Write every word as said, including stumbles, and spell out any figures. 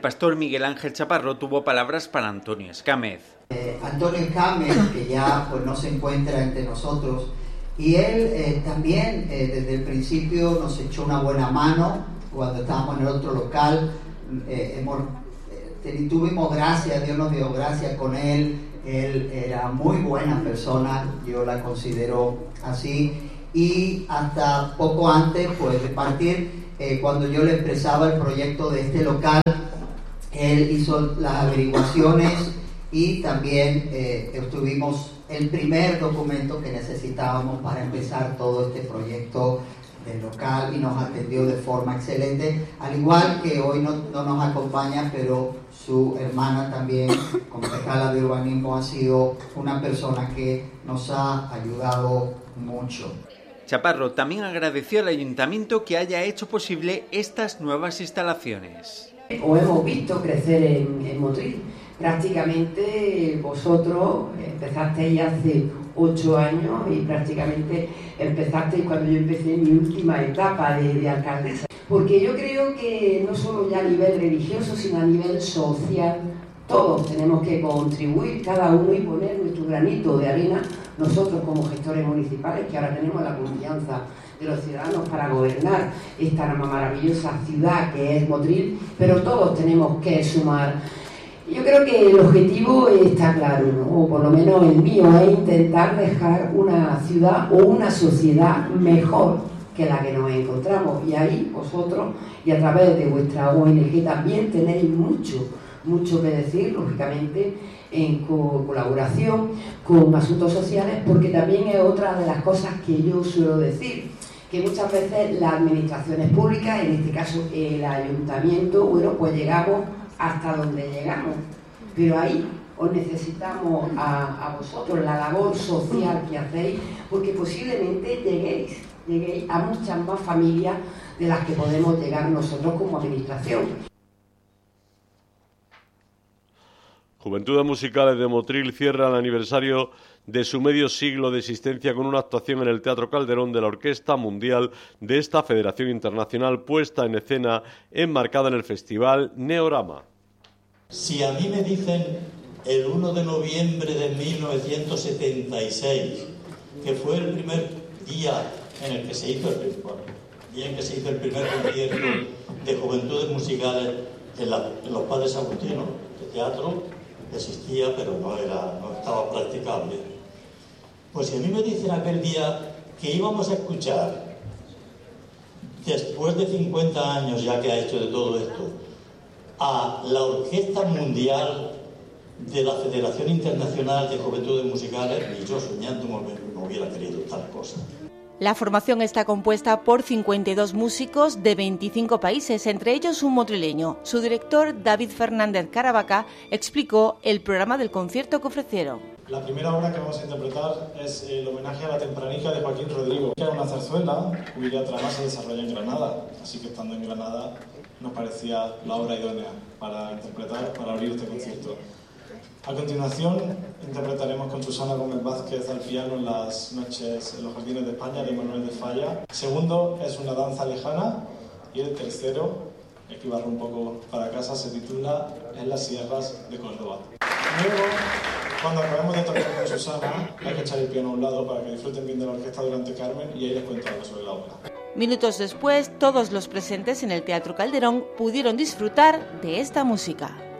pastor Miguel Ángel Chaparro tuvo palabras para Antonio Escámez. Eh, Antonio Escámez, que ya pues no se encuentra entre nosotros, y él eh, también eh, desde el principio nos echó una buena mano cuando estábamos en el otro local. Eh, hemos, eh, tuvimos gracia, Dios nos dio gracia con él. Él era muy buena persona, yo la considero así, y hasta poco antes pues, de partir, eh, cuando yo le expresaba el proyecto de este local, él hizo las averiguaciones y también eh, obtuvimos el primer documento que necesitábamos para empezar todo este proyecto del local y nos atendió de forma excelente, al igual que hoy no, no nos acompaña, pero su hermana también, concejala de urbanismo, ha sido una persona que nos ha ayudado mucho. Chaparro también agradeció al ayuntamiento que haya hecho posible estas nuevas instalaciones. Os hemos visto crecer en, en Motril. Prácticamente vosotros empezasteis hace ocho años y prácticamente empezasteis cuando yo empecé mi última etapa de, de alcaldesa. Porque yo creo que no solo ya a nivel religioso, sino a nivel social, todos tenemos que contribuir, cada uno, y poner nuestro granito de arena, nosotros como gestores municipales, que ahora tenemos la confianza de los ciudadanos para gobernar esta maravillosa ciudad que es Motril, pero todos tenemos que sumar. Yo creo que el objetivo está claro, ¿no? O por lo menos el mío, es intentar dejar una ciudad o una sociedad mejor que la que nos encontramos. Y ahí vosotros, y a través de vuestra O N G también, tenéis mucho, mucho que decir, lógicamente, en co- colaboración con asuntos sociales, porque también es otra de las cosas que yo suelo decir, que muchas veces las administraciones públicas, en este caso el ayuntamiento, bueno, pues llegamos hasta donde llegamos, pero ahí os necesitamos a, a vosotros, la labor social que hacéis, porque posiblemente lleguéis, lleguéis a muchas más familias de las que podemos llegar nosotros como administración. Juventudes Musicales de Motril cierra el aniversario de su medio siglo de existencia con una actuación en el Teatro Calderón de la Orquesta Mundial de esta Federación Internacional, puesta en escena enmarcada en el Festival Neorama. Si a mí me dicen el uno de noviembre de mil novecientos setenta y seis, que fue el primer día en el que se hizo el, bueno, día en que se hizo el primer concierto de Juventudes Musicales en, la, en los Padres Agustinos, el teatro existía pero no, era, no estaba practicable, pues si a mí me dicen aquel día que íbamos a escuchar, después de cincuenta años ya que ha hecho de todo esto, a la Orquesta Mundial de la Federación Internacional de Juventudes Musicales, y yo soñando no hubiera querido tal cosa. La formación está compuesta por cincuenta y dos músicos de veinticinco países, entre ellos un motrileño. Su director, David Fernández Caravaca, explicó el programa del concierto que ofrecieron. La primera obra que vamos a interpretar es el homenaje a la tempranilla de Joaquín Rodrigo, que era una zarzuela cuya trama se desarrolla en Granada, así que estando en Granada nos parecía la obra idónea para interpretar, para abrir este concierto. A continuación interpretaremos con Susana Gómez Vázquez al piano en las noches en los Jardines de España de Manuel de Falla. El segundo es una danza lejana y el tercero, el que barro un poco para casa, se titula En las sierras de Córdoba. Luego, cuando acabemos de tocar con Susana, hay que echar el piano a un lado para que disfruten bien de la orquesta durante Carmen, y ahí les cuento algo sobre la obra. Minutos después, todos los presentes en el Teatro Calderón pudieron disfrutar de esta música.